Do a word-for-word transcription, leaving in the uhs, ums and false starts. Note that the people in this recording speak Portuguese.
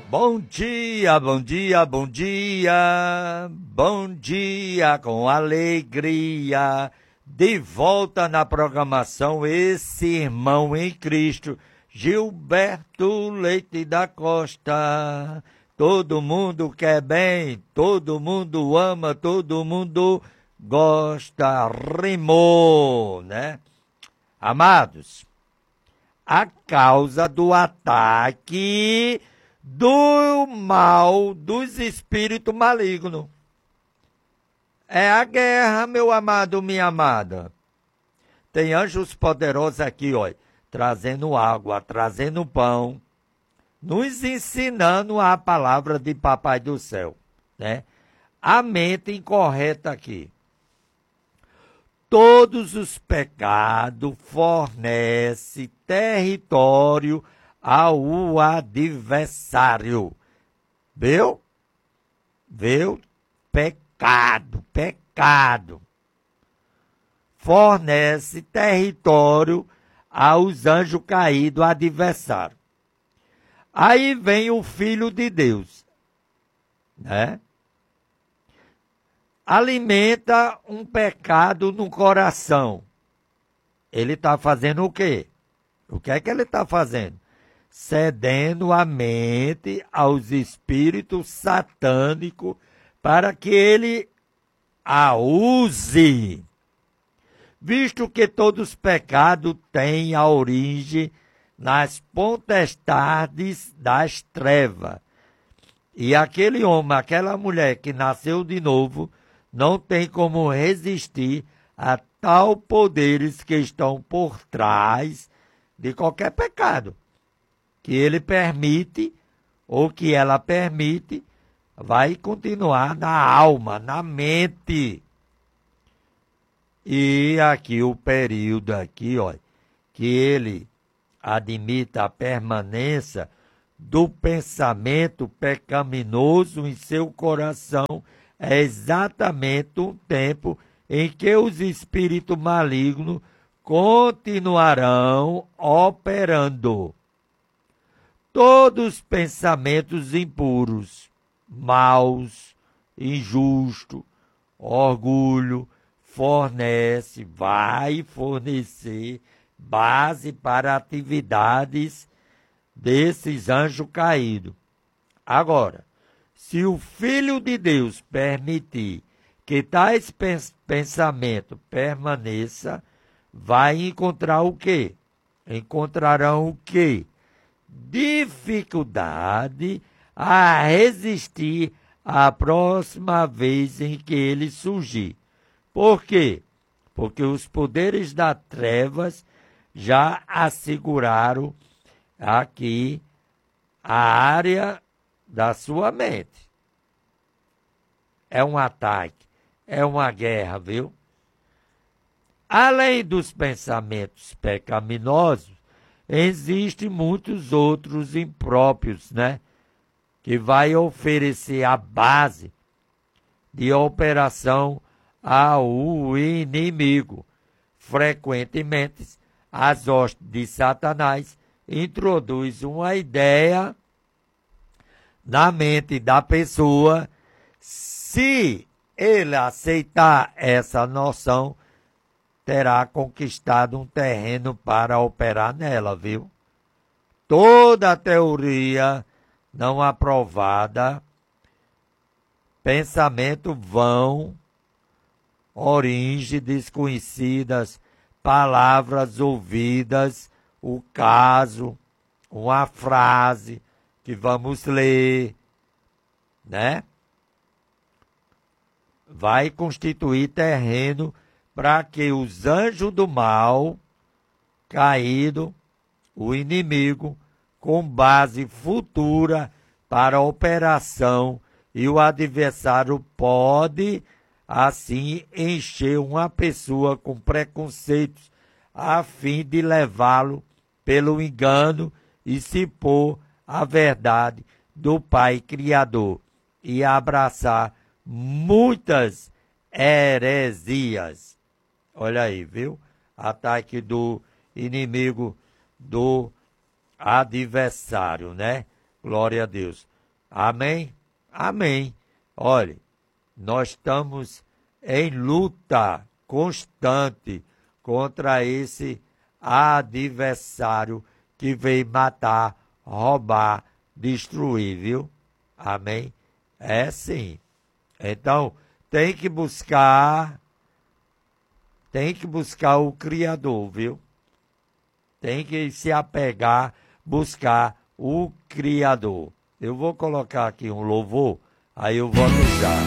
Bom dia, bom dia, bom dia, bom dia com alegria, de volta na programação esse irmão em Cristo, Gilberto Leite da Costa. Todo mundo quer bem, todo mundo ama, todo mundo gosta, rimou, né? Amados, a causa do ataque do mal dos espíritos malignos é a guerra, meu amado, minha amada. Tem anjos poderosos aqui, ó, trazendo água, trazendo pão, nos ensinando a palavra de Papai do Céu, né? A mente incorreta aqui. Todos os pecados fornecem território ao adversário. Viu? Viu? Pecado, pecado. Fornece território aos anjos caídos, adversário. Aí vem o Filho de Deus, né? Alimenta um pecado no coração. Ele está fazendo o quê? O que é que ele está fazendo? Cedendo a mente aos espíritos satânicos para que ele a use. Visto que todos os pecados têm a origem nas potestades das trevas. E aquele homem, aquela mulher que nasceu de novo, não tem como resistir a tal poderes que estão por trás de qualquer pecado. Que ele permite, ou que ela permite, vai continuar na alma, na mente. E aqui o período aqui, ó, que ele admita a permanência do pensamento pecaminoso em seu coração, é exatamente um tempo em que os espíritos malignos continuarão operando. Todos os pensamentos impuros, maus, injustos, orgulho, fornece, vai fornecer base para atividades desses anjos caídos. Agora, se o Filho de Deus permitir que tais pensamentos permaneçam, vai encontrar o quê? Encontrarão o quê? Dificuldade a resistir à próxima vez em que ele surgir. Por quê? Porque os poderes das trevas já asseguraram aqui a área da sua mente. É um ataque, é uma guerra, viu? Além dos pensamentos pecaminosos, existem muitos outros impróprios, né? Que vai oferecer a base de operação ao inimigo. Frequentemente, as hostes de Satanás introduz uma ideia na mente da pessoa. Se ele aceitar essa noção, terá conquistado um terreno para operar nela, viu? Toda teoria não aprovada, pensamento vão, origem desconhecidas, palavras ouvidas, o caso, uma frase que vamos ler, né? Vai constituir terreno para que os anjos do mal caído, o inimigo, com base futura para a operação, e o adversário pode, assim, encher uma pessoa com preconceitos, a fim de levá-lo pelo engano e se pôr a verdade do Pai Criador e abraçar muitas heresias. Olha aí, viu? Ataque do inimigo, do adversário, né? Glória a Deus. Amém? Amém. Olhe, nós estamos em luta constante contra esse adversário que vem matar, roubar, destruir, viu? Amém? É sim. Então, tem que buscar, tem que buscar o Criador, viu? Tem que se apegar, buscar o Criador. Eu vou colocar aqui um louvor, aí eu volto já.